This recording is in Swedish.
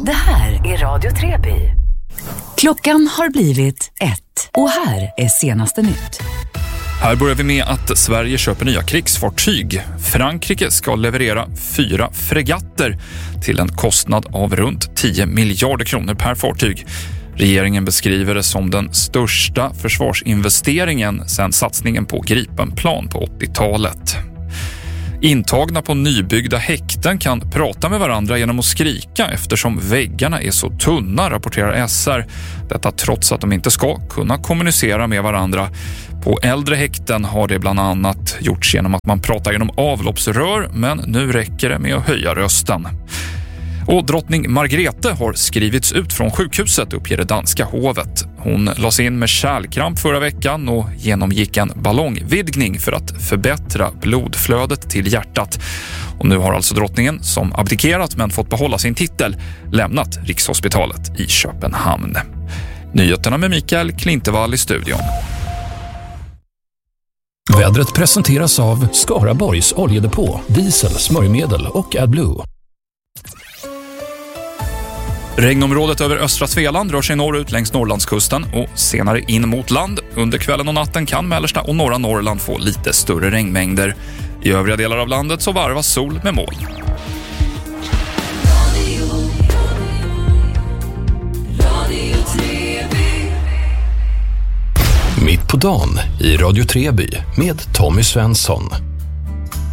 Det här är Radio Treby. Klockan har blivit 1 och här är senaste nytt. Här börjar vi med att Sverige köper nya krigsfartyg. Frankrike ska leverera 4 fregatter till en kostnad av runt 10 miljarder kronor per fartyg. Regeringen beskriver det som den största försvarsinvesteringen sedan satsningen på Gripenplan på 80-talet. Intagna på nybyggda häkten kan prata med varandra genom att skrika eftersom väggarna är så tunna, rapporterar SR. Detta trots att de inte ska kunna kommunicera med varandra. På äldre häkten har det bland annat gjorts genom att man pratar genom avloppsrör, men nu räcker det med att höja rösten. Och drottning Margrethe har skrivits ut från sjukhuset, uppger det danska hovet. Hon lades in med kärlkramp förra veckan och genomgick en ballongvidgning för att förbättra blodflödet till hjärtat. Och nu har alltså drottningen, som abdikerat men fått behålla sin titel, lämnat Rikshospitalet i Köpenhamn. Nyheterna med Mikael Klintevall i studion. Vädret presenteras av Skaraborgs oljedepå, diesel, smörjmedel och AdBlue. Regnområdet över östra Svealand rör sig norrut längs Norrlandskusten och senare in mot land. Under kvällen och natten kan mellersta och norra Norrland få lite större regnmängder. I övriga delar av landet så varvas sol med moln. Mitt på dagen i Radio Treby med Tommy Svensson.